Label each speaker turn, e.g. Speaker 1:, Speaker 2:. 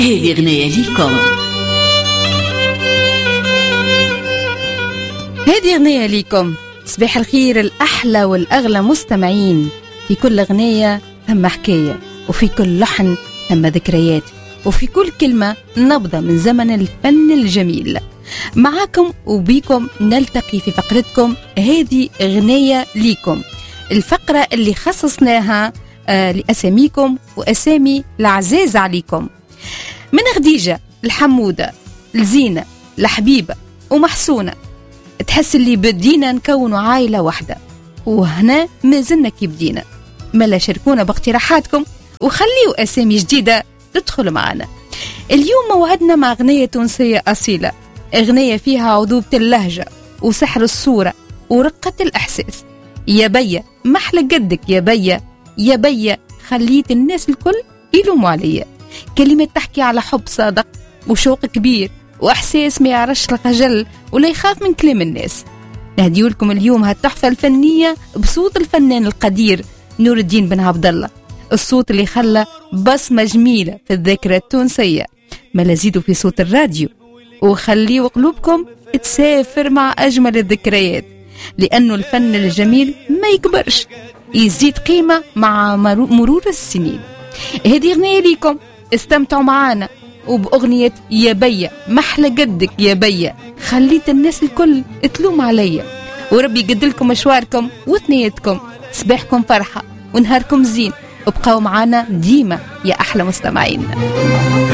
Speaker 1: هذه غنية ليكم.
Speaker 2: هذه غنية ليكم. صباح الخير الأحلى والأغلى مستمعين. في كل غنية ثم حكاية، وفي كل لحن ثم ذكريات، وفي كل كلمة نبضة من زمن الفن الجميل. معاكم وبيكم نلتقي في فقرتكم هذه غنية ليكم، الفقرة اللي خصصناها لأساميكم وأسامي العزيز عليكم، من خديجة الحمودة لزينة لحبيبة ومحسونة. تحس اللي بدينا نكونوا عائلة واحدة، وهنا ما زلنا كي بدينا. ملا شاركونا باقتراحاتكم وخليوا أسامي جديدة تدخل معنا. اليوم موعدنا مع أغنية تونسية أصيلة، أغنية فيها عذوبة اللهجة وسحر الصورة ورقة الإحساس. يا بيا محلى قدك يا بيا، يا بيا خليت الناس الكل يلوموا عليا. كلمة تحكي على حب صادق وشوق كبير وإحساس ما يعرفش الخجل ولا يخاف من كلام الناس. نهديولكم اليوم هالتحفة الفنية بصوت الفنان القدير نور الدين بن عبد الله، الصوت اللي خلى بصمة جميلة في الذاكرة التونسية. ما لزيدوا في صوت الراديو وخليوا قلوبكم تسافر مع أجمل الذكريات، لأنه الفن الجميل ما يكبرش، يزيد قيمة مع مرور السنين. هذه أغنية ليكم، استمتعوا معانا وبأغنية يا بيا محلى قدك يا بيا خليت الناس الكل تلوم عليا. وربي يقدلكم مشواركم وثنيتكم، صباحكم فرحة ونهاركم زين، وبقوا معانا ديما يا أحلى مستمعين.